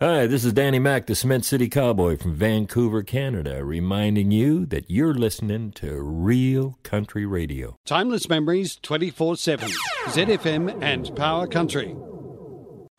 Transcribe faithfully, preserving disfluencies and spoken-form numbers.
Hi, this is Danny Mac, the Cement City Cowboy from Vancouver, Canada, reminding you that you're listening to Real Country Radio. Timeless memories twenty-four seven. Z F M and Power Country.